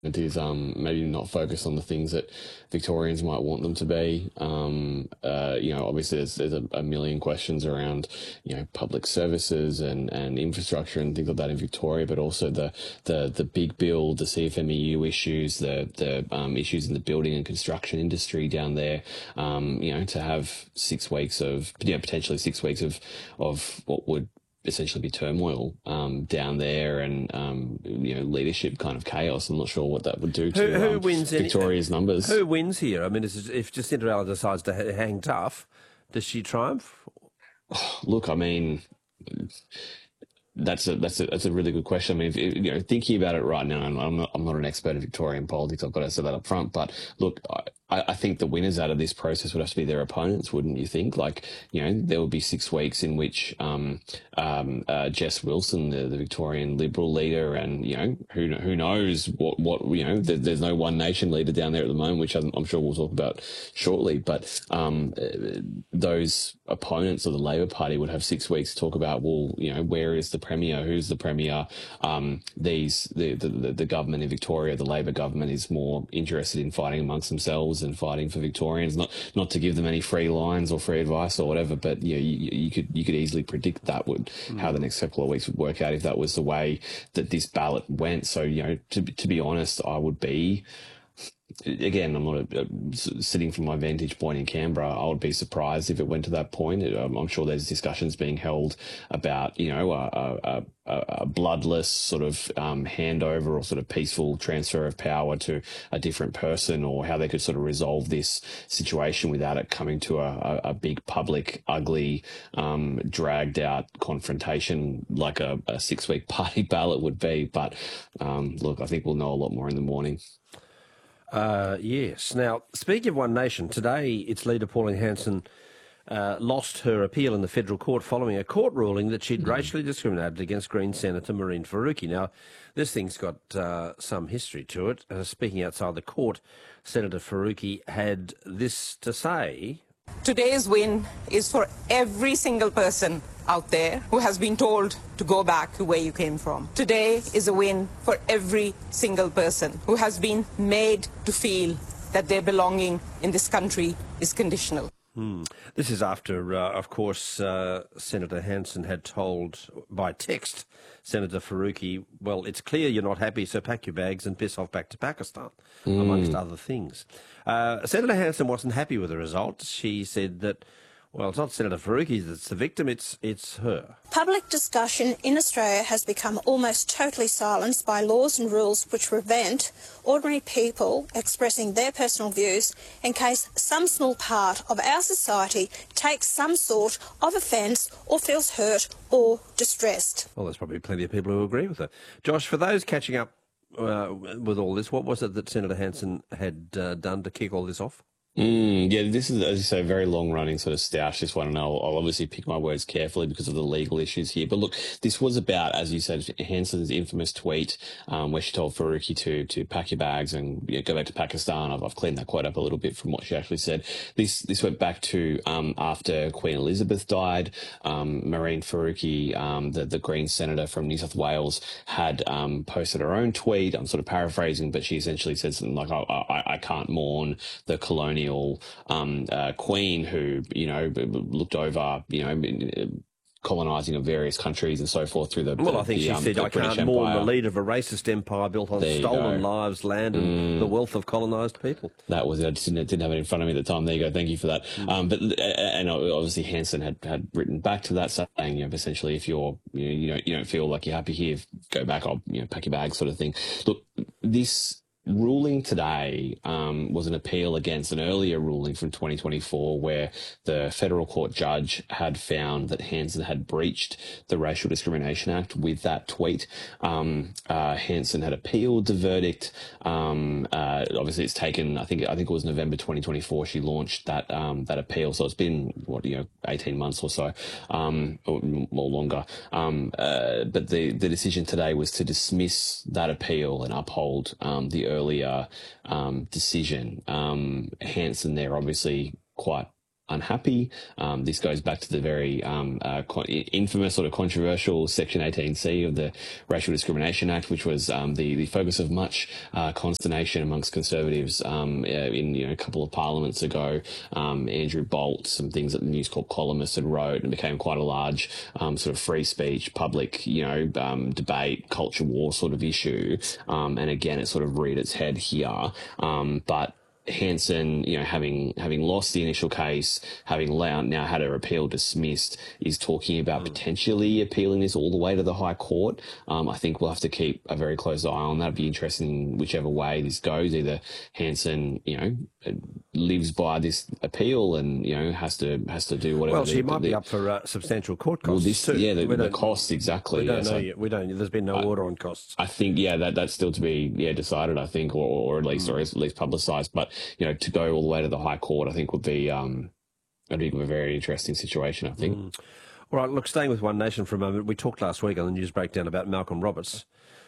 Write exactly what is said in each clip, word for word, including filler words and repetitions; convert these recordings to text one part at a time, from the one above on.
It is um, maybe not focus on the things that Victorians might want them to be. Um, uh, you know, obviously there's, there's a, a million questions around, you know, public services and, and infrastructure and things like that in Victoria, but also the the the big bill, the C F M E U issues, the the um, issues in the building and construction industry down there. Um, you know, to have six weeks of, you know, potentially six weeks of of what would essentially be turmoil um, down there and um, you know leadership kind of chaos. I'm not sure what that would do to Who, who um, wins in- Victoria's numbers. Who wins here? I mean, is it- if Jacinda Ardern decides to ha- hang tough, does she triumph? Look, I mean, that's a that's a that's a really good question. I mean, if, you know, thinking about it right now, and I'm not I'm not an expert in Victorian politics. I've got to say that up front. But look, I, I think the winners out of this process would have to be their opponents, wouldn't you think? Like, you know, there would be six weeks in which um, um, uh, Jess Wilson, the, the Victorian Liberal leader, and you know, who who knows what what you know, there, there's no One Nation leader down there at the moment, which I'm, I'm sure we'll talk about shortly. But um, those opponents of the Labor Party would have six weeks to talk about, well, you know, where is the Premier? Who's the Premier? Um, these the, the the government in Victoria, the Labor government, is more interested in fighting amongst themselves and fighting for Victorians. Not not to give them any free lines or free advice or whatever, but you know, you, you could you could easily predict that would mm. how the next couple of weeks would work out if that was the way that this ballot went. So you know, to to be honest, I would be. Again, I'm not a, a, sitting from my vantage point in Canberra. I would be surprised if it went to that point. I'm, I'm sure there's discussions being held about, you know, a, a, a, a bloodless sort of um, handover or sort of peaceful transfer of power to a different person, or how they could sort of resolve this situation without it coming to a, a, a big public, ugly, um, dragged out confrontation like a, a six week party ballot would be. But um, look, I think we'll know a lot more in the morning. Uh, yes. Now, speaking of One Nation, today its leader, Pauline Hanson, uh, lost her appeal in the federal court following a court ruling that she'd mm. racially discriminated against Green Senator Mehreen Faruqi. Now, this thing's got uh, some history to it. Uh, speaking outside the court, Senator Faruqi had this to say. Today's win is for every single person out there who has been told to go back to where you came from. Today is a win for every single person who has been made to feel that their belonging in this country is conditional. Hmm. This is after, uh, of course, uh, Senator Hanson had told by text Senator Faruqi, well, it's clear you're not happy, so pack your bags and piss off back to Pakistan, mm. amongst other things. Uh, Senator Hanson wasn't happy with the result. She said that, well, it's not Senator Faruqi that's the victim, it's it's her. Public discussion in Australia has become almost totally silenced by laws and rules which prevent ordinary people expressing their personal views in case some small part of our society takes some sort of offence or feels hurt or distressed. Well, there's probably plenty of people who agree with her. Josh, for those catching up uh, with all this, what was it that Senator Hanson had uh, done to kick all this off? Mm, yeah, this is, as you say, a very long-running sort of stoush, this one, and I'll, I'll obviously pick my words carefully because of the legal issues here. But look, this was about, as you said, Hanson's infamous tweet um, where she told Faruqi to to pack your bags and you know, go back to Pakistan. I've, I've cleaned that quote up a little bit from what she actually said. This this went back to um, after Queen Elizabeth died. Um, Mehreen Faruqi, um, the, the Green senator from New South Wales, had um, posted her own tweet. I'm sort of paraphrasing, but she essentially said something like, I, I, I can't mourn the colonial Um, uh, queen who, you know, looked over, you know, colonising of various countries and so forth through the Well, the, I think the, she um, said, I British can't mourn Empire. the leader of a racist empire built on There stolen lives, land and mm. the wealth of colonised people. That was it. I just didn't, didn't have it in front of me at the time. There you go. Thank you for that. Mm. Um, but and obviously Hanson had, had written back to that saying, you know, essentially, if you're, you know, you don't, you don't feel like you're happy here, go back, I'll, you know, pack your bags sort of thing. Look, this ruling today um, was an appeal against an earlier ruling from twenty twenty-four where the federal court judge had found that Hanson had breached the Racial Discrimination Act with that tweet. Um, uh, Hanson had appealed the verdict. Um, uh, obviously, it's taken, I think I think it was November twenty twenty-four she launched that um, that appeal. So it's been, what, you know, eighteen months or so, um, or more longer. Um, uh, but the, the decision today was to dismiss that appeal and uphold um, the earlier um, decision. Um, Hanson there obviously quite unhappy. Um, this goes back to the very um, uh, infamous sort of controversial Section eighteen C of the Racial Discrimination Act, which was um, the, the focus of much uh, consternation amongst Conservatives um, in you know, a couple of parliaments ago. Um, Andrew Bolt, some things that the News Corp columnist had wrote, and became quite a large um, sort of free speech, public, you know, um, debate, culture war sort of issue. Um, and again, it sort of reared its head here. Um, but Hanson, you know, having having lost the initial case, having now had her appeal dismissed, is talking about mm. potentially appealing this all the way to the High Court. Um, I think we'll have to keep a very close eye on that. It'd be interesting whichever way this goes. Either Hanson, you know, lives by this appeal and you know has to has to do whatever. Well, she the, might the, be up for uh, substantial court costs. Well, this, too. yeah, the, the costs exactly. We don't yeah, know so yet. We don't. There's been no I, order on costs. I think, yeah, that that's still to be yeah decided. I think, or, or at least mm. or at least publicised. But you know, to go all the way to the High Court, I think would be um, I think a very interesting situation. I think. Mm. All right, look, staying with One Nation for a moment. We talked last week on the news breakdown about Malcolm Roberts.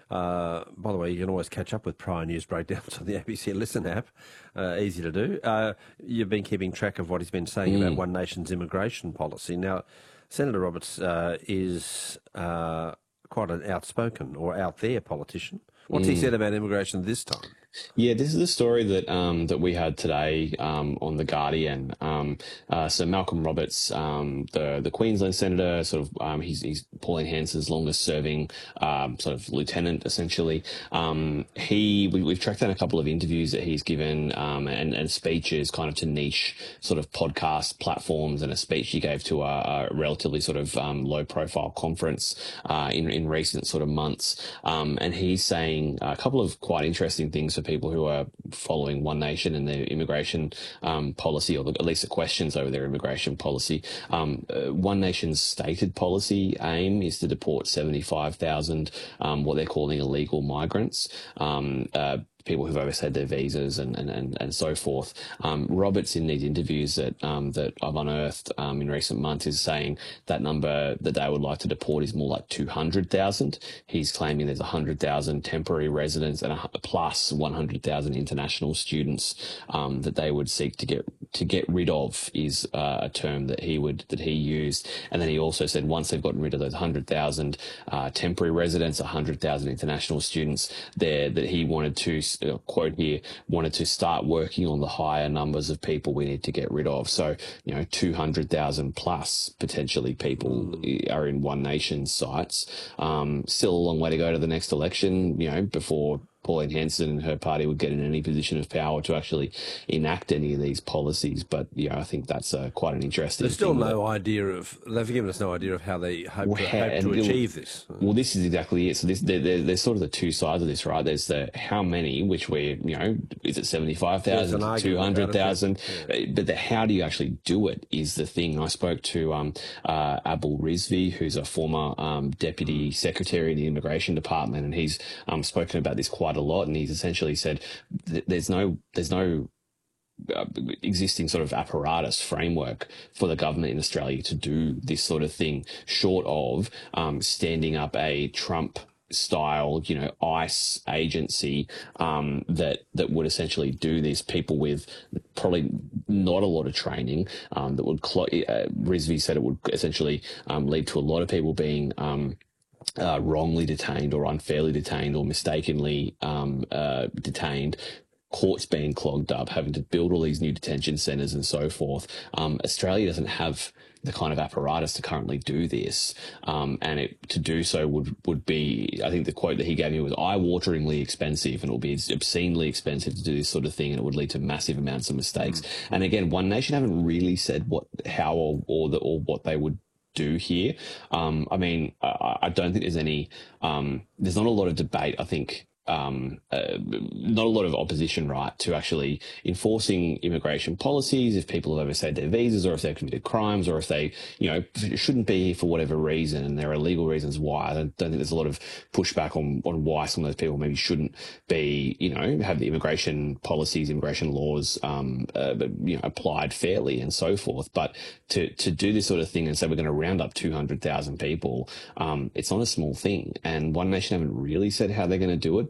Uh, by the way, you can always catch up with prior news breakdowns on the A B C Listen app. Uh, easy to do. Uh, you've been keeping track of what he's been saying mm. about One Nation's immigration policy. Now, Senator Roberts uh, is uh, quite an outspoken or out there politician. What's mm. he said about immigration this time? Yeah, this is the story that um, that we had today um, on The Guardian. Um, uh, so Malcolm Roberts, um, the the Queensland senator, sort of, um, he's, he's Pauline Hanson's longest serving um, sort of lieutenant, essentially. Um, he we, we've tracked down a couple of interviews that he's given um, and, and speeches kind of to niche sort of podcast platforms, and a speech he gave to a, a relatively sort of um, low profile conference uh, in, in recent sort of months. Um, and he's saying a couple of quite interesting things for people who are following One Nation and their immigration um, policy, or at least the questions over their immigration policy. Um, uh, One Nation's stated policy aim is to deport seventy-five thousand um, what they're calling illegal migrants. Um, uh, people who've overstayed their visas and, and, and, and so forth. Um, Roberts, in these interviews that um, that I've unearthed um, in recent months, is saying that number that they would like to deport is more like two hundred thousand. He's claiming there's one hundred thousand temporary residents and a, plus one hundred thousand international students um, that they would seek to get to get rid of, is uh, a term that he would that he used. And then he also said once they've gotten rid of those one hundred thousand uh, temporary residents, one hundred thousand international students, there that he wanted to, uh, quote here, wanted to start working on the higher numbers of people we need to get rid of. So, you know, two hundred thousand plus potentially people mm. are in One Nation's sights. Um, still a long way to go to the next election, you know, before Pauline Hanson and her party would get in any position of power to actually enact any of these policies. But, you know, I think that's uh, quite an interesting There's still thing no that, idea of, they've given us no idea of how they hope, well, to, hope to achieve this. Well, this is exactly it. So this, there, there, there's sort of the two sides of this, right? There's the how many, which we're, you know, is it seventy-five thousand, two hundred thousand? Yeah. But the how do you actually do it is the thing. I spoke to um, uh, Abul Rizvi, who's a former um, deputy secretary in the immigration department, and he's um, spoken about this quite a lot, and he's essentially said th- there's no there's no Uh, existing sort of apparatus framework for the government in Australia to do this sort of thing, short of um, standing up a Trump style, you know, ICE agency um, that that would essentially do this. People with probably not a lot of training um, that would. Clo- uh, Rizvi said it would essentially um, lead to a lot of people being Um, Uh, wrongly detained or unfairly detained or mistakenly um, uh, detained, courts being clogged up, having to build all these new detention centres and so forth. Um, Australia doesn't have the kind of apparatus to currently do this, um, and it, to do so would would be, I think the quote that he gave me was eye-wateringly expensive, and it will be obscenely expensive to do this sort of thing, and it would lead to massive amounts of mistakes. Mm-hmm. And again, One Nation haven't really said what, how, or or, the, or what they would do here. Um, I mean, I, I don't think there's any, um, there's not a lot of debate, I think, um, uh, not a lot of opposition, right, to actually enforcing immigration policies if people have overstayed their visas, or if they've committed crimes, or if they, you know, shouldn't be here for whatever reason, and there are legal reasons why. I don't, don't think there's a lot of pushback on, on why some of those people maybe shouldn't be, you know, have the immigration policies, immigration laws, um, uh, you know, applied fairly and so forth. But to, to do this sort of thing and say we're going to round up two hundred thousand people, um, it's not a small thing. And One Nation haven't really said how they're going to do it,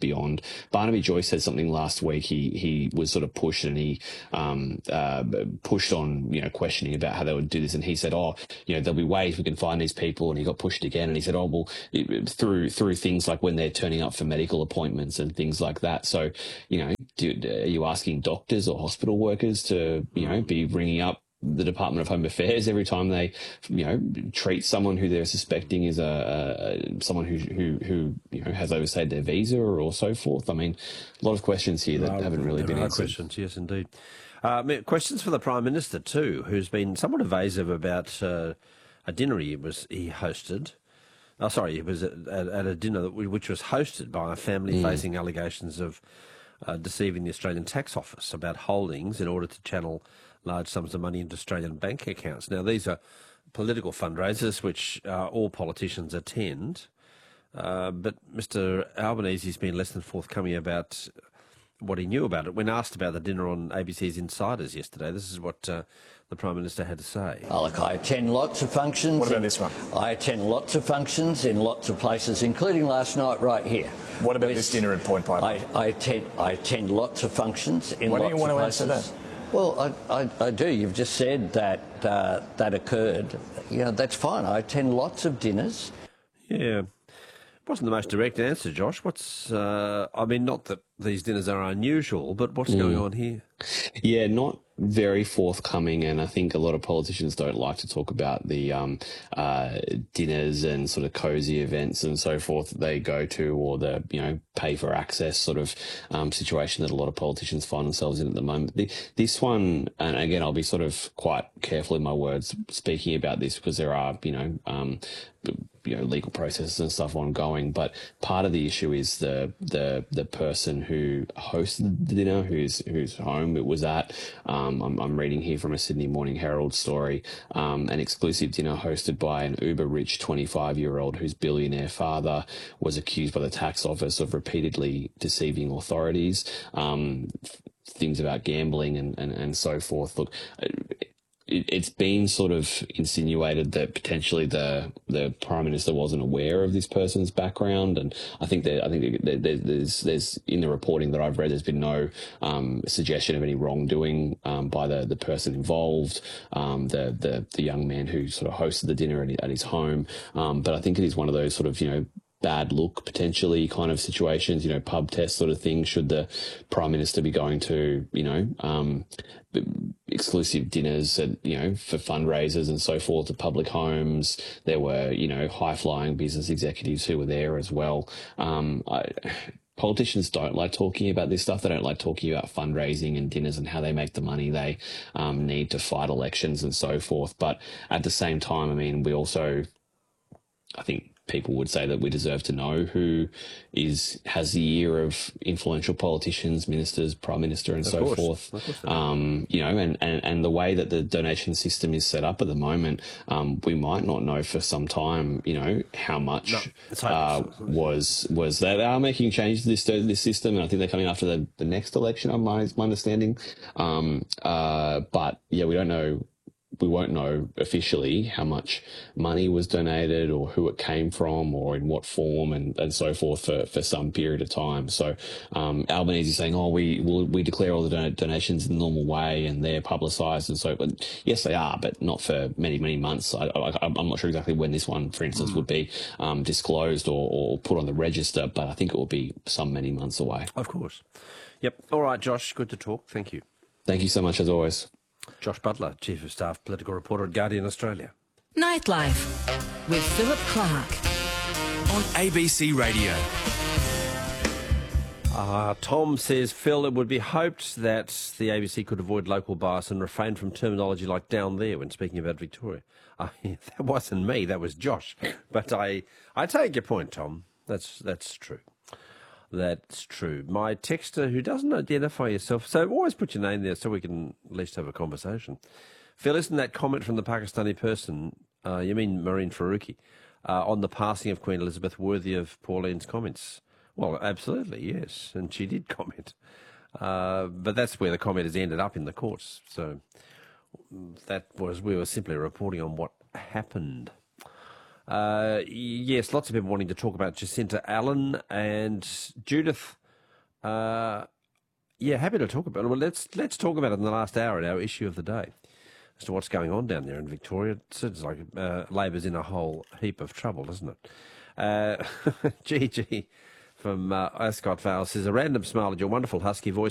beyond. Barnaby Joyce said something last week. He he was sort of pushed and he um, uh, pushed on, you know, questioning about how they would do this. And he said, oh, you know, there'll be ways we can find these people. And he got pushed again. And he said, oh, well, it, through through things like when they're turning up for medical appointments and things like that. So, you know, do, are you asking doctors or hospital workers to, you know, be ringing up the Department of Home Affairs every time they, you know, treat someone who they're suspecting is a, a someone who who who you know has overstayed their visa or so forth? I mean, a lot of questions here that Uh, haven't really there been are answered. questions, yes, indeed. Uh, me- questions for the Prime Minister too, who's been somewhat evasive about uh, a dinner he was he hosted. Oh, sorry, it was at, at, at a dinner that we, which was hosted by a family Mm. facing allegations of uh, deceiving the Australian Tax Office about holdings in order to channel large sums of money into Australian bank accounts. Now, these are political fundraisers which uh, all politicians attend, uh, but Mister Albanese's been less than forthcoming about what he knew about it. When asked about the dinner on A B C's Insiders yesterday, this is what uh, the Prime Minister had to say. Oh, look, I attend lots of functions. What about this one? I attend lots of functions in lots of places, including last night right here. What about With- this dinner at Point Piper? I, I, attend, I attend lots of functions in Why lots don't you want of to places. answer that? Well, I, I, I do. You've just said that uh, that occurred. You know, that's fine. I attend lots of dinners. Yeah. Wasn't the most direct answer, Josh. What's, uh, I mean, not that these dinners are unusual, but what's Mm. going on here? Yeah, not very forthcoming, and I think a lot of politicians don't like to talk about the um, uh, dinners and sort of cozy events and so forth that they go to, or the, you know, pay for access sort of um, situation that a lot of politicians find themselves in at the moment. The, this one, and again, I'll be sort of quite careful in my words speaking about this because there are, you know, um, you know, legal processes and stuff ongoing, but part of the issue is the the the person who hosted the dinner, whose whose home it was at. Um, I'm, I'm reading here from a Sydney Morning Herald story, um, an exclusive dinner hosted by an uber-rich twenty-five-year-old whose billionaire father was accused by the tax office of repeatedly deceiving authorities. Um, things about gambling and, and, and so forth. Look, it, it's been sort of insinuated that potentially the the Prime Minister wasn't aware of this person's background, and I think that I think that there's there's in the reporting that I've read, there's been no um, suggestion of any wrongdoing um, by the the person involved, um, the the the young man who sort of hosted the dinner at, at his home. Um, but I think it is one of those sort of, you know, bad look potentially kind of situations, you know, pub test sort of thing. Should the Prime Minister be going to, you know, um, exclusive dinners at, you know, for fundraisers and so forth to public homes? There were, you know, high flying business executives who were there as well. Um, I, Politicians don't like talking about this stuff. They don't like talking about fundraising and dinners and how they make the money they um, need to fight elections and so forth. But at the same time, I mean, we also, I think people would say that we deserve to know who is has the ear of influential politicians, ministers, prime minister, and Of so course. forth. Of course they do. Um, you know, and, and, and the way that the donation system is set up at the moment, um, we might not know for some time, you know, how much No, it's uh, hopeless. was was they are making changes to this this system, and I think they're coming after the, the next election. On my my understanding, um, uh, but yeah, we don't know. We won't know officially how much money was donated or who it came from or in what form and, and so forth for, for some period of time. So um, Albanese is saying, oh, we we'll, we declare all the don- donations in the normal way and they're publicised and so. But yes, they are, but not for many, many months. I, I, I'm not sure exactly when this one, for instance, would be um, disclosed or, or put on the register, but I think it will be some many months away. Of course. Yep. All right, Josh, good to talk. Thank you. Thank you so much, as always. Josh Butler, Chief of Staff, Political Reporter at Guardian Australia. Nightlife with Philip Clark on A B C Radio. Uh, Tom says, Phil, it would be hoped that the A B C could avoid local bias and refrain from terminology like down there when speaking about Victoria. Uh, that wasn't me, that was Josh. But I, I take your point, Tom. That's that's true. That's true. My texter, who doesn't identify yourself, so always put your name there so we can at least have a conversation. Phil, isn't that comment from the Pakistani person, uh, you mean Marine Faruqi, uh, on the passing of Queen Elizabeth worthy of Pauline's comments? Well, absolutely, yes, and she did comment. Uh, but that's where the comment has ended up in the courts. So that was, we were simply reporting on what happened. Uh, yes, lots of people wanting to talk about Jacinta Allen and Judith. Uh, yeah, happy to talk about it. Well, let's let's talk about it in the last hour at our issue of the day as to what's going on down there in Victoria. It seems like uh, Labor's in a whole heap of trouble, doesn't it? Uh, G G from uh, Ascot Vale says, a random smile at your wonderful husky voice